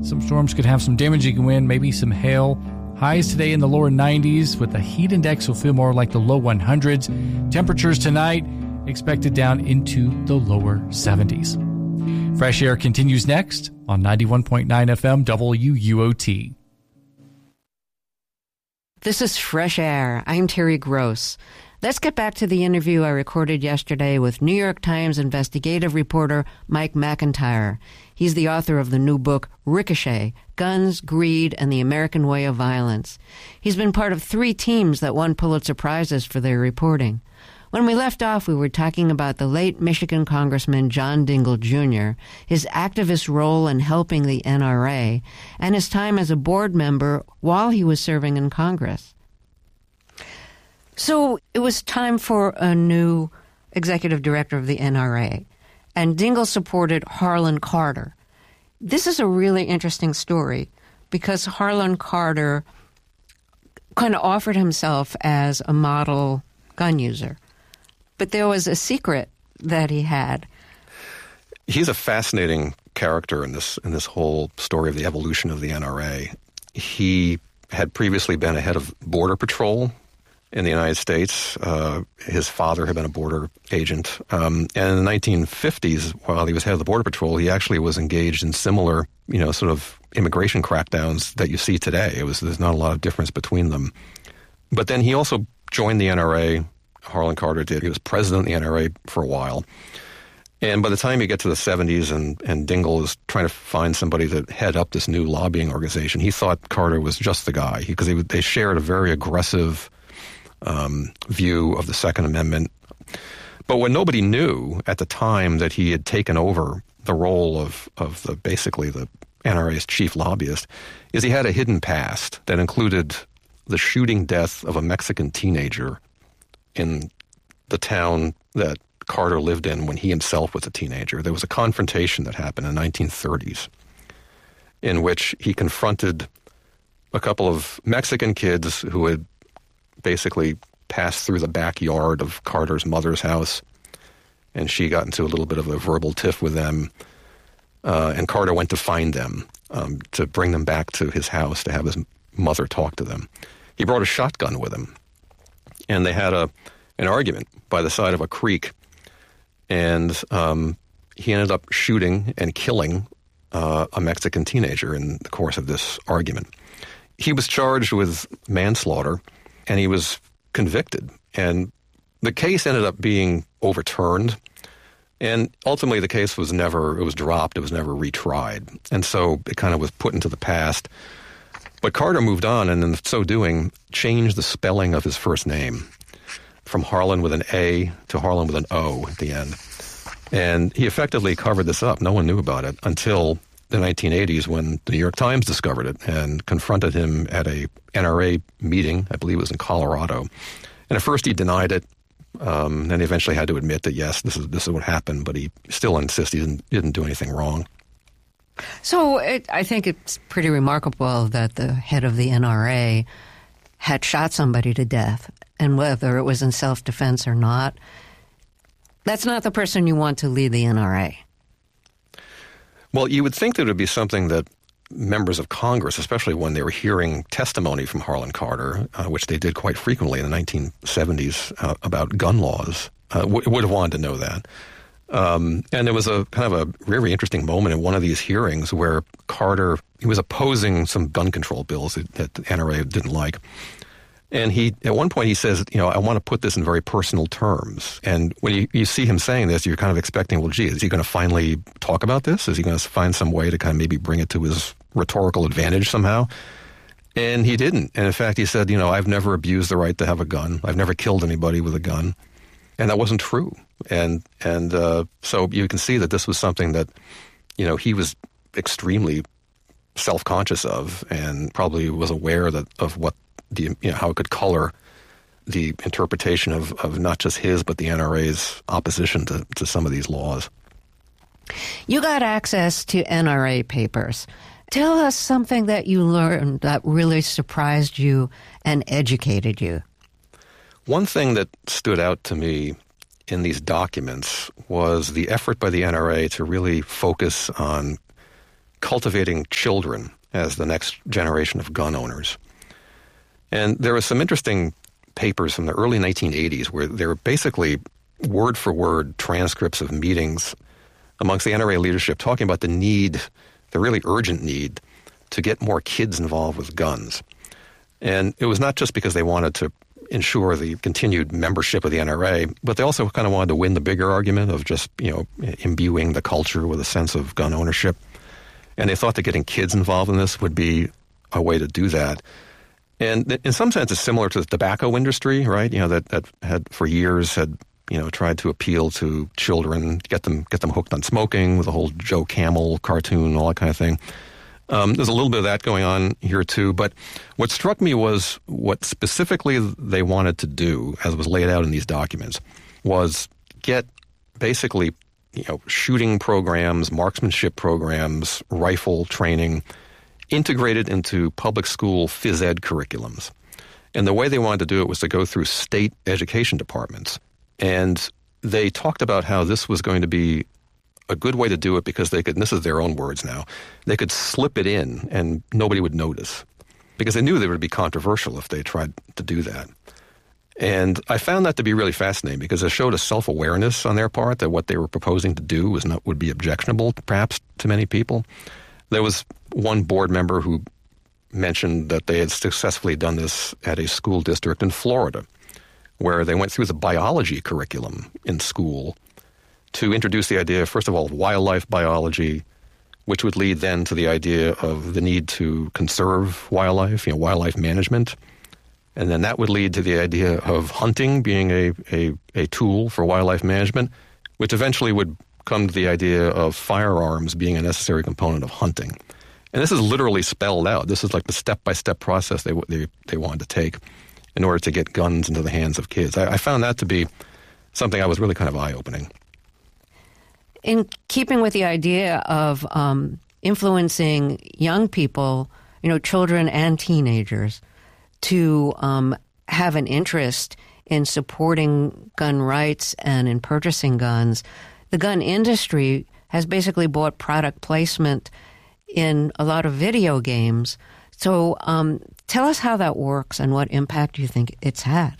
Some storms could have some damaging wind, maybe some hail. Highs today in the lower 90s, with the heat index will feel more like the low 100s. Temperatures tonight expected down into the lower 70s. Fresh Air continues next on 91.9 FM WUOT. This is Fresh Air. I'm Terry Gross. Let's get back to the interview I recorded yesterday with New York Times investigative reporter Mike McIntyre. He's the author of the new book, Ricochet, Guns, Greed, and the American Way of Violence. He's been part of 3 teams that won Pulitzer Prizes for their reporting. When we left off, we were talking about the late Michigan Congressman John Dingell Jr., his activist role in helping the NRA, and his time as a board member while he was serving in Congress. So it was time for a new executive director of the NRA, and Dingell supported Harlan Carter. This is a really interesting story because Harlan Carter kind of offered himself as a model gun user. But there was a secret that he had. He's a fascinating character in this whole story of the evolution of the NRA. He had previously been a head of Border Patrol in the United States. His father had been a border agent. And in the 1950s, while he was head of the Border Patrol, he actually was engaged in similar, sort of immigration crackdowns that you see today. There's not a lot of difference between them. But then he also joined the NRA. Harlan Carter did. He was president of the NRA for a while. And by the time you get to the 70s and Dingell is trying to find somebody to head up this new lobbying organization, he thought Carter was just the guy because they shared a very aggressive view of the Second Amendment. But what nobody knew at the time that he had taken over the role of basically the NRA's chief lobbyist is he had a hidden past that included the shooting death of a Mexican teenager in the town that Carter lived in when he himself was a teenager. There was a confrontation that happened in the 1930s in which he confronted a couple of Mexican kids who had basically passed through the backyard of Carter's mother's house, and she got into a little bit of a verbal tiff with them, and Carter went to find them, to bring them back to his house to have his mother talk to them. He brought a shotgun with him, and they had an argument by the side of a creek, and he ended up shooting and killing a Mexican teenager in the course of this argument. He was charged with manslaughter, and he was convicted. And the case ended up being overturned, and ultimately the case was dropped. It was never retried. And so it kind of was put into the past. But Carter moved on, and in so doing, changed the spelling of his first name from Harlan with an A to Harlan with an O at the end. And he effectively covered this up. No one knew about it until the 1980s when the New York Times discovered it and confronted him at a NRA meeting. I believe it was in Colorado. And at first he denied it. And he eventually had to admit that, yes, this is what happened, but he still insists he didn't do anything wrong. So I think it's pretty remarkable that the head of the NRA had shot somebody to death, and whether it was in self-defense or not, that's not the person you want to lead the NRA. Well, you would think that it would be something that members of Congress, especially when they were hearing testimony from Harlan Carter, which they did quite frequently in the 1970s about gun laws, would have wanted to know that. And there was a kind of a very interesting moment in one of these hearings where Carter, he was opposing some gun control bills that the NRA didn't like. And at one point he says, I want to put this in very personal terms. And when you see him saying this, you're kind of expecting, well, gee, is he going to finally talk about this? Is he going to find some way to kind of maybe bring it to his rhetorical advantage somehow? And he didn't. And in fact, he said, I've never abused the right to have a gun. I've never killed anybody with a gun. And that wasn't true. And so you can see that this was something that, he was extremely self-conscious of and probably was aware of what how it could color the interpretation of not just his, but the NRA's opposition to some of these laws. You got access to NRA papers. Tell us something that you learned that really surprised you and educated you. One thing that stood out to me in these documents was the effort by the NRA to really focus on cultivating children as the next generation of gun owners. And there were some interesting papers from the early 1980s where they were basically word-for-word transcripts of meetings amongst the NRA leadership talking about the need, the really urgent need, to get more kids involved with guns. And it was not just because they wanted to ensure the continued membership of the NRA, but they also kind of wanted to win the bigger argument of just, imbuing the culture with a sense of gun ownership. And they thought that getting kids involved in this would be a way to do that. And in some sense, it's similar to the tobacco industry, right? That had for years had tried to appeal to children, get them hooked on smoking with the whole Joe Camel cartoon, all that kind of thing. There's a little bit of that going on here too. But what struck me was what specifically they wanted to do, as was laid out in these documents, was get basically shooting programs, marksmanship programs, rifle training integrated into public school phys ed curriculums. And the way they wanted to do it was to go through state education departments. And they talked about how this was going to be a good way to do it because they could, and this is their own words now, they could slip it in and nobody would notice because they knew they would be controversial if they tried to do that. And I found that to be really fascinating because it showed a self-awareness on their part that what they were proposing to do would be objectionable, perhaps, to many people. There was one board member who mentioned that they had successfully done this at a school district in Florida, where they went through the biology curriculum in school to introduce the idea, first of all, of wildlife biology, which would lead then to the idea of the need to conserve wildlife, wildlife management. And then that would lead to the idea of hunting being a tool for wildlife management, which eventually would come to the idea of firearms being a necessary component of hunting. And this is literally spelled out. This is like the step-by-step process they wanted to take in order to get guns into the hands of kids. I found that to be something that was really kind of eye-opening. In keeping with the idea of influencing young people, children and teenagers, to have an interest in supporting gun rights and in purchasing guns, the gun industry has basically bought product placement in a lot of video games. So tell us how that works and what impact you think it's had.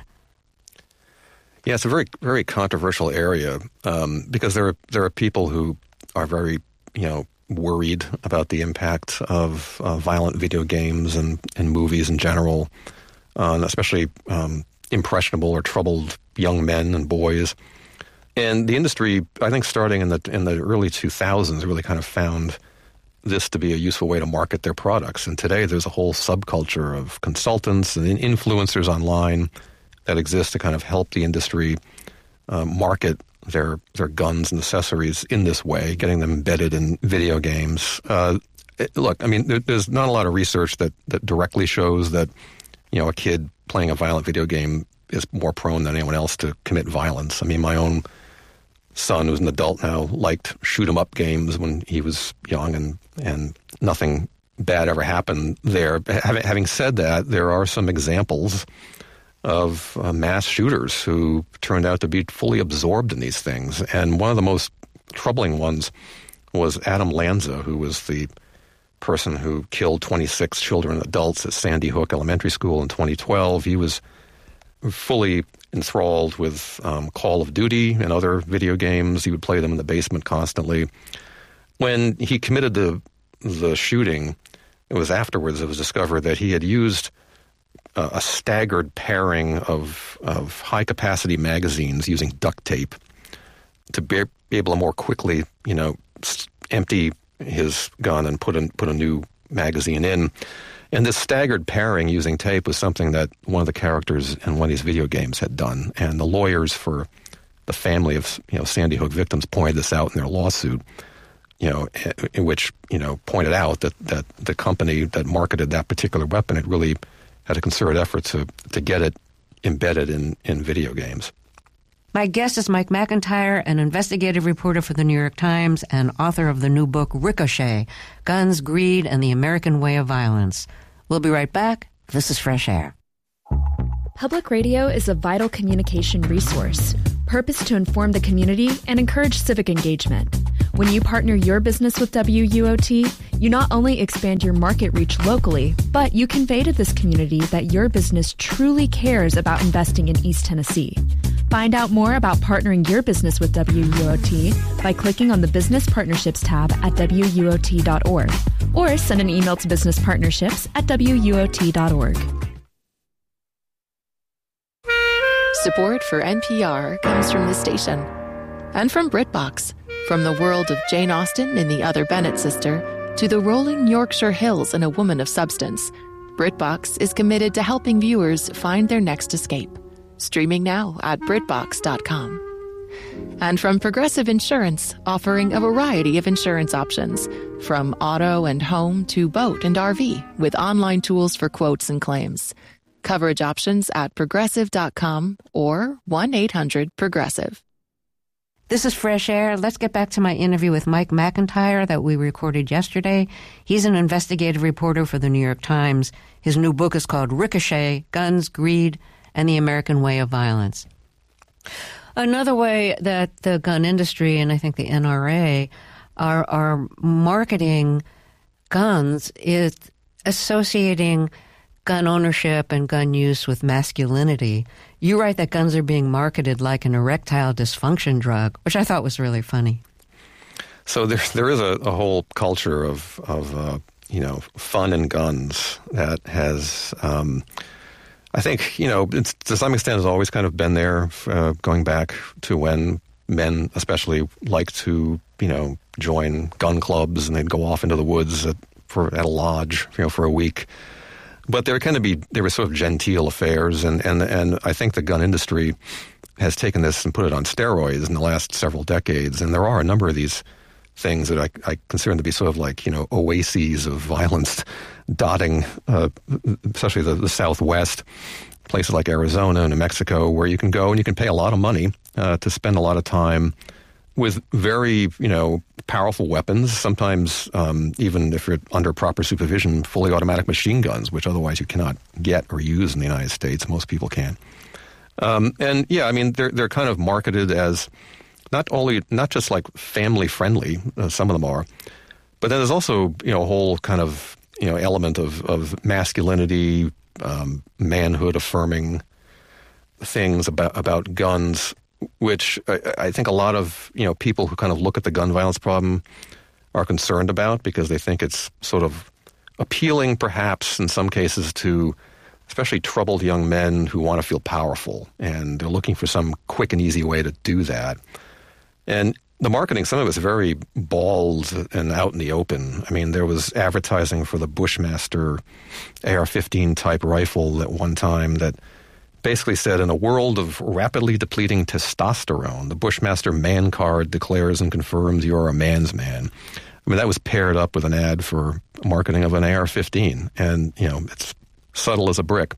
Yeah, it's a very, very controversial area because there are people who are very, worried about the impact of violent video games and movies in general, and especially impressionable or troubled young men and boys. And the industry, I think, starting in the early 2000s, really kind of found this to be a useful way to market their products. And today, there's a whole subculture of consultants and influencers online that exist to kind of help the industry market their guns and accessories in this way, getting them embedded in video games. Look, I mean, there's not a lot of research that directly shows that, a kid playing a violent video game is more prone than anyone else to commit violence. I mean, my own son, who's an adult now, liked shoot-'em-up games when he was young, and nothing bad ever happened there. Having said that, there are some examples of mass shooters who turned out to be fully absorbed in these things. And one of the most troubling ones was Adam Lanza, who was the person who killed 26 children and adults at Sandy Hook Elementary School in 2012. He was fully enthralled with Call of Duty and other video games. He would play them in the basement constantly. When he committed the shooting, it was discovered that he had used a staggered pairing of high-capacity magazines using duct tape to be able to more quickly, empty his gun and put a new magazine in. And this staggered pairing using tape was something that one of the characters in one of these video games had done. And the lawyers for the family of Sandy Hook victims pointed this out in their lawsuit, in which pointed out that the company that marketed that particular weapon had really had a concerted effort to get it embedded in video games. My guest is Mike McIntyre, an investigative reporter for the New York Times and author of the new book Ricochet, Guns, Greed, and the American Way of Violence. We'll be right back. This is Fresh Air. Public radio is a vital communication resource, purposed to inform the community and encourage civic engagement. When you partner your business with WUOT, you not only expand your market reach locally, but you convey to this community that your business truly cares about investing in East Tennessee. Find out more about partnering your business with WUOT by clicking on the Business Partnerships tab at WUOT.org or send an email to businesspartnerships@WUOT.org. Support for NPR comes from the station and from BritBox. From the world of Jane Austen and the Other Bennett sister to the rolling Yorkshire Hills and A Woman of Substance, BritBox is committed to helping viewers find their next escape. Streaming now at BritBox.com. And from Progressive Insurance, offering a variety of insurance options, from auto and home to boat and RV, with online tools for quotes and claims. Coverage options at Progressive.com or 1-800-PROGRESSIVE. This is Fresh Air. Let's get back to my interview with Mike McIntyre that we recorded yesterday. He's an investigative reporter for the New York Times. His new book is called Ricochet, Guns, Greed, and the American Way of Violence. Another way that the gun industry and I think the NRA are marketing guns is associating gun ownership and gun use with masculinity. You write that guns are being marketed like an erectile dysfunction drug, which I thought was really funny. So there is a whole culture of fun and guns that has, I think, it's, to some extent has always kind of been there, going back to when men especially like to, join gun clubs and they'd go off into the woods at a lodge, for a week. But they were sort of genteel affairs, and I think the gun industry has taken this and put it on steroids in the last several decades. And there are a number of these things that I consider them to be sort of like, oases of violence dotting, especially the Southwest, places like Arizona and New Mexico, where you can go and you can pay a lot of money to spend a lot of time with very, powerful weapons, sometimes even if you're under proper supervision, fully automatic machine guns, which otherwise you cannot get or use in the United States. Most people can. They're kind of marketed as not just like family friendly, some of them are, but then there's also, a whole kind of, element of masculinity, manhood affirming things about guns, which I think a lot of, people who kind of look at the gun violence problem are concerned about because they think it's sort of appealing perhaps in some cases to especially troubled young men who want to feel powerful, and they're looking for some quick and easy way to do that. And the marketing, some of it's very bald and out in the open. I mean, there was advertising for the Bushmaster AR-15 type rifle at one time that basically said, in a world of rapidly depleting testosterone, the Bushmaster man card declares and confirms you are a man's man. I mean, that was paired up with an ad for marketing of an AR-15, and, it's subtle as a brick.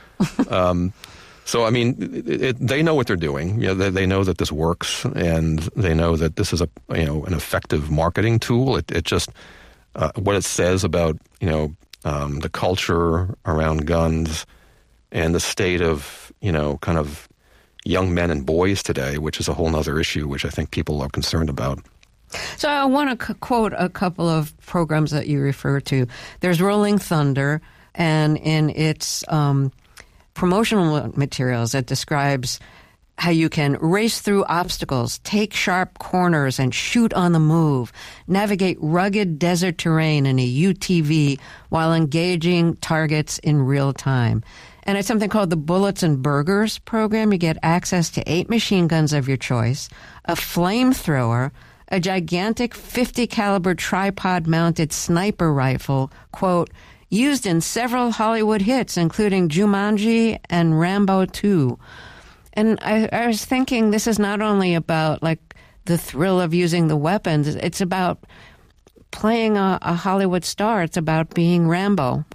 So, I mean, they know what they're doing. They know that this works, and they know that this is an effective marketing tool. It just, what it says about, the culture around guns and the state of, kind of young men and boys today, which is a whole other issue, which I think people are concerned about. So I want to quote a couple of programs that you refer to. There's Rolling Thunder, and in its promotional materials, it describes how you can race through obstacles, take sharp corners, and shoot on the move, navigate rugged desert terrain in a UTV while engaging targets in real time. And it's something called the Bullets and Burgers program. You get access to 8 machine guns of your choice, a flamethrower, a gigantic 50 caliber tripod mounted sniper rifle, quote, used in several Hollywood hits, including Jumanji and Rambo 2. And I was thinking this is not only about like the thrill of using the weapons, it's about playing a Hollywood star. It's about being Rambo.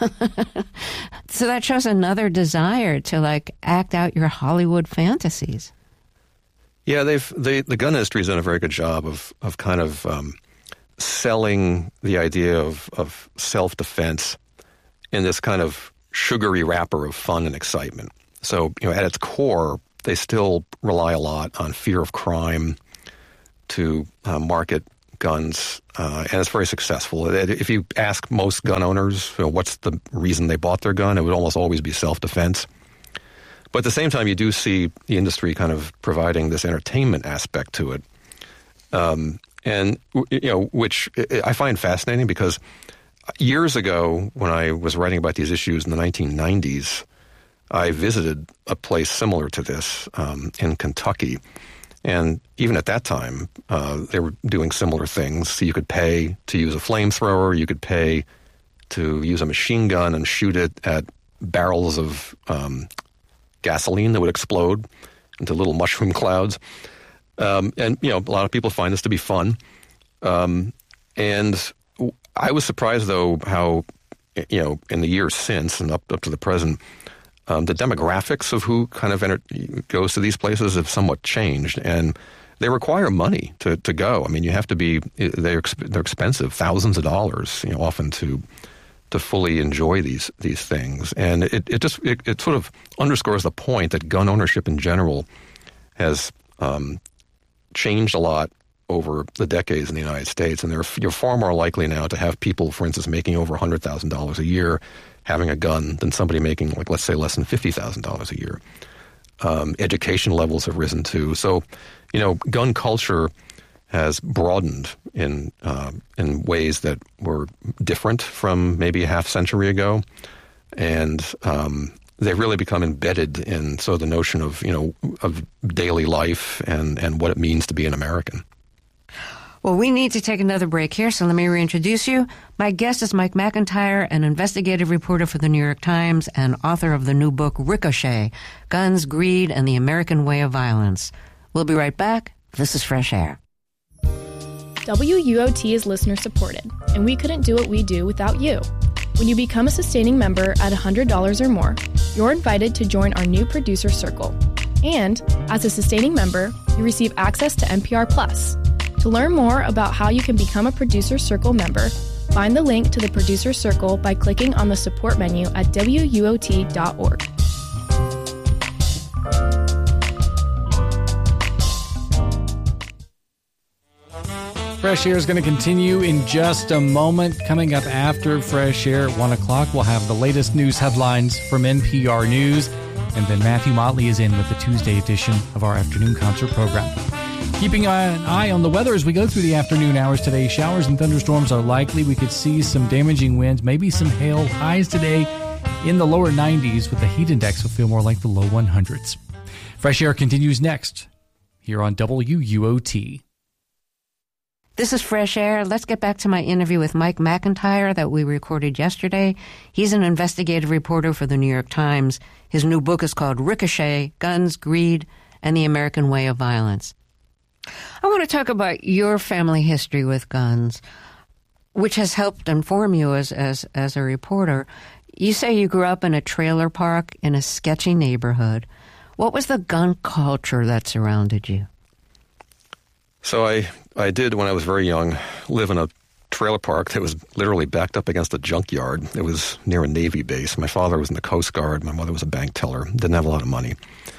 So that shows another desire to like act out your Hollywood fantasies. Yeah, the gun industry's done a very good job of kind of selling the idea of self-defense in this kind of sugary wrapper of fun and excitement. So, at its core, they still rely a lot on fear of crime, to market guns, and it's very successful. If you ask most gun owners, what's the reason they bought their gun, it would almost always be self-defense. But at the same time, you do see the industry kind of providing this entertainment aspect to it, and which I find fascinating because years ago, when I was writing about these issues in the 1990s, I visited a place similar to this in Kentucky. And even at that time, they were doing similar things. So you could pay to use a flamethrower. You could pay to use a machine gun and shoot it at barrels of gasoline that would explode into little mushroom clouds. And, a lot of people find this to be fun. And I was surprised, though, how, in the years since and up to the present, the demographics of who kind of goes to these places have somewhat changed, and they require money to go. I mean, you have to be they're expensive, thousands of dollars, often to fully enjoy these things, and it sort of underscores the point that gun ownership in general has changed a lot over the decades in the United States, and you're far more likely now to have people, for instance, making over $100,000 a year having a gun than somebody making, like, let's say, less than $50,000 a year. Education levels have risen too. So, gun culture has broadened in ways that were different from maybe a half century ago, and they've really become embedded in the notion of of daily life and what it means to be an American. Well, we need to take another break here, so let me reintroduce you. My guest is Mike McIntyre, an investigative reporter for the New York Times and author of the new book, Ricochet, Guns, Greed, and the American Way of Violence. We'll be right back. This is Fresh Air. WUOT is listener-supported, and we couldn't do what we do without you. When you become a sustaining member at $100 or more, you're invited to join our new producer circle. And, as a sustaining member, you receive access to NPR Plus. To learn more about how you can become a Producer Circle member, find the link to the Producer Circle by clicking on the support menu at WUOT.org. Fresh Air is going to continue in just a moment. Coming up after Fresh Air at 1 o'clock, we'll have the latest news headlines from NPR News. And then Matthew Motley is in with the Tuesday edition of our afternoon concert program. Keeping an eye on the weather as we go through the afternoon hours today. Showers and thunderstorms are likely. We could see some damaging winds, maybe some hail. Highs today in the lower 90s, with the heat index will feel more like the low 100s. Fresh Air continues next here on WUOT. This is Fresh Air. Let's get back to my interview with Mike McIntyre that we recorded yesterday. He's an investigative reporter for the New York Times. His new book is called Ricochet, Guns, Greed, and the American Way of Violence. I want to talk about your family history with guns, which has helped inform you as a reporter. You say you grew up in a trailer park in a sketchy neighborhood. What was the gun culture that surrounded you? So I did, when I was very young, live in a trailer park that was literally backed up against a junkyard. It was near a Navy base. My father was in the Coast Guard. My mother was a bank teller. Didn't have a lot of money.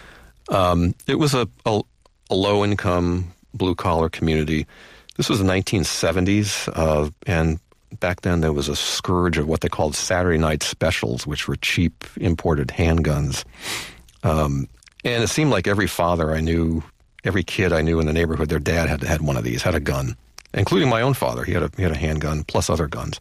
It was a low-income, blue-collar community. This was the 1970s, and back then there was a scourge of what they called Saturday night specials, which were cheap imported handguns. And it seemed like every father I knew, every kid I knew in the neighborhood, their dad had one of these, had a gun, including my own father. He had a handgun plus other guns.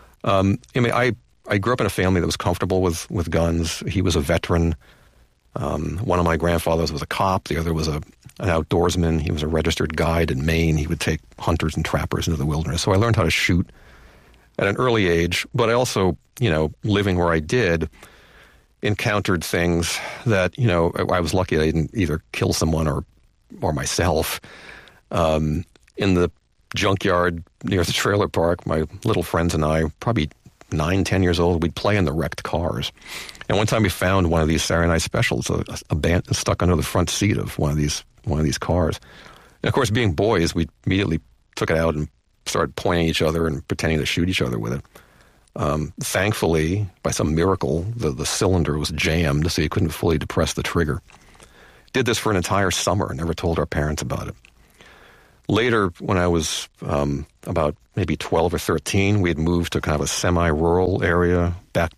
I grew up in a family that was comfortable with guns. He was a veteran. One of my grandfathers was a cop. The other was an outdoorsman. He was a registered guide in Maine. He would take hunters and trappers into the wilderness. So I learned how to shoot at an early age. But I also, living where I did, encountered things that, I was lucky I didn't either kill someone or myself. In the junkyard near the trailer park, my little friends and I, probably 9, 10 years old, we'd play in the wrecked cars. And one time we found one of these Saturday night specials, a band stuck under the front seat of one of these cars. And of course, being boys, we immediately took it out and started pointing at each other and pretending to shoot each other with it. Thankfully, by some miracle, the cylinder was jammed, so you couldn't fully depress the trigger. Did this for an entire summer, never told our parents about it. Later, when I was about maybe 12 or 13, we had moved to kind of a semi-rural area.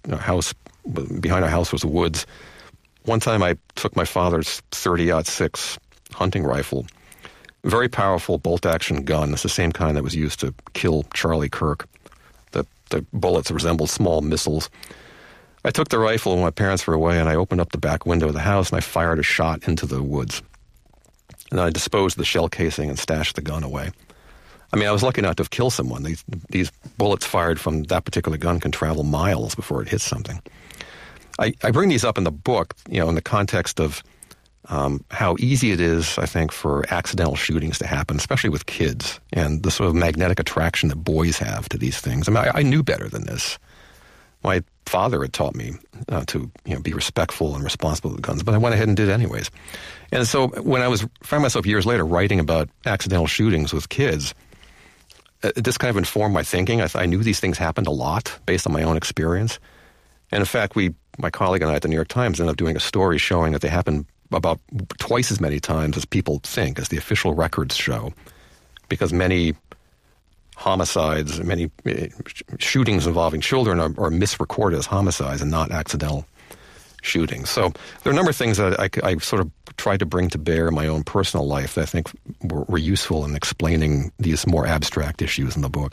Behind our house was the woods. One time I took my father's .30-06 hunting rifle, very powerful bolt-action gun. It's the same kind that was used to kill Charlie Kirk. The bullets resembled small missiles. I took the rifle when my parents were away, and I opened up the back window of the house, and I fired a shot into the woods. And I disposed of the shell casing and stashed the gun away. I mean, I was lucky not to have killed someone. These bullets fired from that particular gun can travel miles before it hits something. I bring these up in the book, in the context of how easy it is, I think, for accidental shootings to happen, especially with kids, and the sort of magnetic attraction that boys have to these things. I mean, I knew better than this. My father had taught me to be respectful and responsible with guns, but I went ahead and did it anyways. And so when I found myself years later writing about accidental shootings with kids, this kind of informed my thinking. I knew these things happened a lot based on my own experience. And in fact, my colleague and I at the New York Times ended up doing a story showing that they happen about twice as many times as people think, as the official records show, because many homicides, many shootings involving children are misrecorded as homicides and not accidental shootings. So there are a number of things that I sort of tried to bring to bear in my own personal life that I think were useful in explaining these more abstract issues in the book.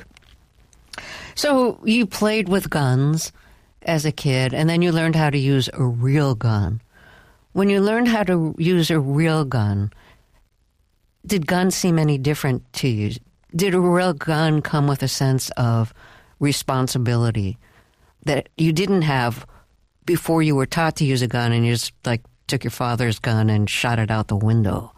So you played with guns as a kid, and then you learned how to use a real gun. When you learned how to use a real gun, did guns seem any different to you? Did a real gun come with a sense of responsibility that you didn't have before you were taught to use a gun and you just took your father's gun and shot it out the window?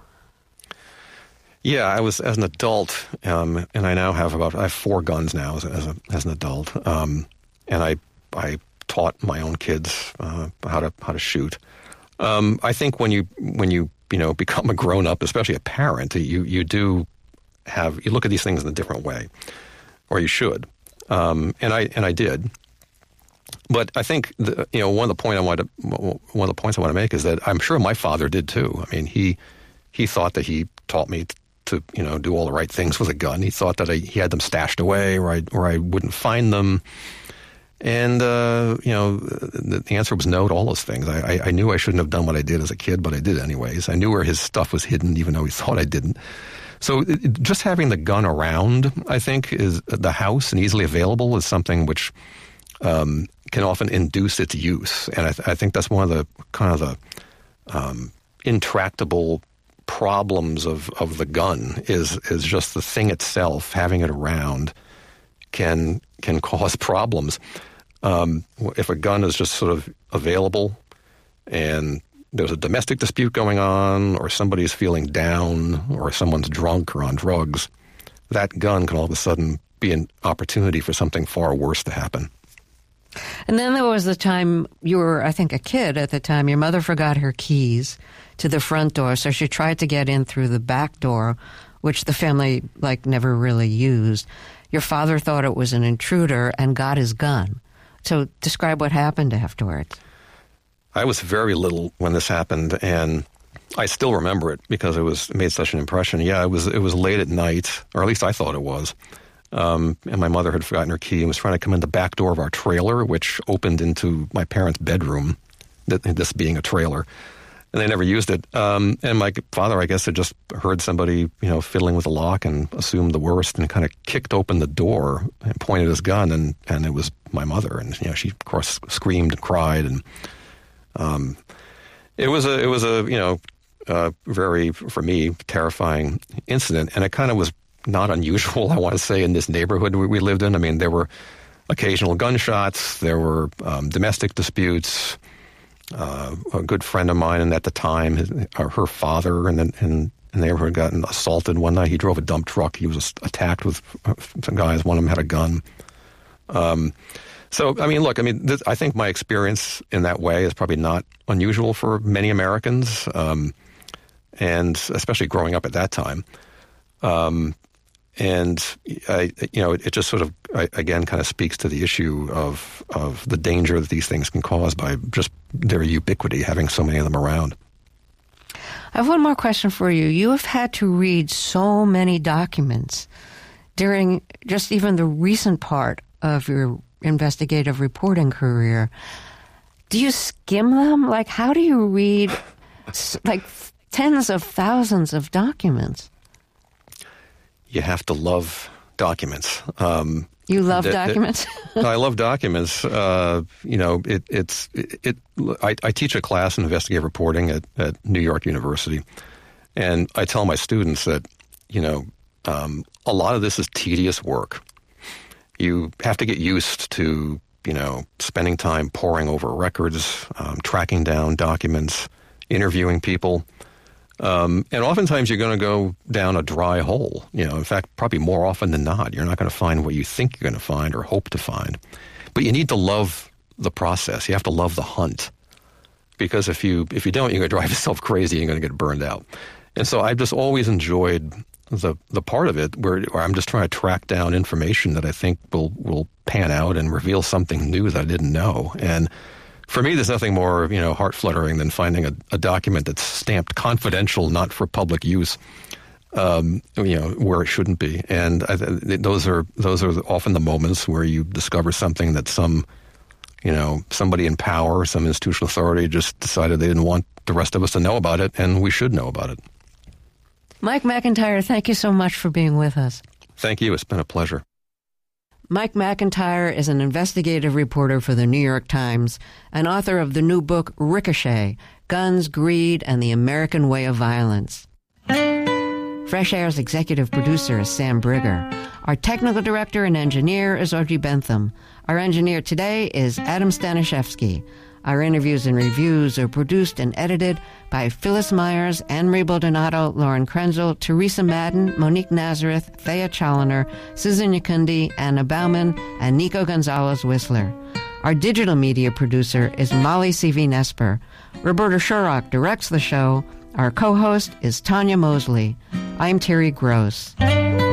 Yeah, I was, as an adult, and I now have I have 4 guns now as an adult, and I taught my own kids how to shoot. I think when you become a grown up, especially a parent, you look at these things in a different way, or you should, and I did. But I think one of the points I want to make is that I'm sure my father did too. I mean, he thought that he taught me to do all the right things with a gun. He thought that he had them stashed away, or I wouldn't find them. And, the answer was no to all those things. I knew I shouldn't have done what I did as a kid, but I did anyways. I knew where his stuff was hidden, even though he thought I didn't. So just having the gun around, I think, is the house and easily available is something which can often induce its use. And I think that's one of the kind of the intractable problems of the gun is just the thing itself, having it around can cause problems. If a gun is just sort of available and there's a domestic dispute going on, or somebody's feeling down, or someone's drunk or on drugs, that gun can all of a sudden be an opportunity for something far worse to happen. And then there was the time you were, I think, a kid at the time. Your mother forgot her keys to the front door, so she tried to get in through the back door, which the family never really used. Your father thought it was an intruder and got his gun. So describe what happened afterwards. I was very little when this happened, and I still remember it because it made such an impression. Yeah, it was late at night, or at least I thought it was. And my mother had forgotten her key and was trying to come in the back door of our trailer, which opened into my parents' bedroom, this being a trailer. And they never used it. And my father, I guess, had just heard somebody, fiddling with the lock and assumed the worst and kind of kicked open the door and pointed his gun, and it was my mother. And, she, of course, screamed and cried. And it was a very, for me, terrifying incident. And it kind of was not unusual, I want to say, in this neighborhood we lived in. I mean, there were occasional gunshots. There were domestic disputes. A good friend of mine, and at the time, her father in the neighborhood got assaulted one night. He drove a dump truck. He was attacked with some guys. One of them had a gun. So, I mean, look, I think my experience in that way is probably not unusual for many Americans, and especially growing up at that time. And it just sort of, again, kind of speaks to the issue of the danger that these things can cause by just their ubiquity, having so many of them around. I have one more question for you. You have had to read so many documents during just even the recent part of your investigative reporting career. Do you skim them? Like, how do you read like tens of thousands of documents? You have to love documents. You love documents? I love documents. I teach a class in investigative reporting at New York University, and I tell my students that, a lot of this is tedious work. You have to get used to, spending time poring over records, tracking down documents, interviewing people. And oftentimes you're going to go down a dry hole. In fact, probably more often than not, you're not going to find what you think you're going to find or hope to find. But you need to love the process. You have to love the hunt. Because if you don't, you're going to drive yourself crazy and you're going to get burned out. And so I've just always enjoyed the part of it where I'm just trying to track down information that I think will pan out and reveal something new that I didn't know. And for me, there's nothing more, heart-fluttering than finding a document that's stamped confidential, not for public use, where it shouldn't be. And those are often the moments where you discover something that somebody in power, some institutional authority just decided they didn't want the rest of us to know about it, and we should know about it. Mike McIntyre, thank you so much for being with us. Thank you. It's been a pleasure. Mike McIntyre is an investigative reporter for the New York Times and author of the new book, Ricochet, Guns, Greed, and the American Way of Violence. Fresh Air's executive producer is Sam Brigger. Our technical director and engineer is Audrey Bentham. Our engineer today is Adam Staniszewski. Our interviews and reviews are produced and edited by Phyllis Myers, Anne-Marie Baldonado, Lauren Krenzel, Teresa Madden, Monique Nazareth, Thea Challoner, Susan Yakundi, Anna Bauman, and Nico Gonzalez-Whistler. Our digital media producer is Molly C.V. Nesper. Roberta Shurrock directs the show. Our co-host is Tanya Mosley. I'm Terry Gross.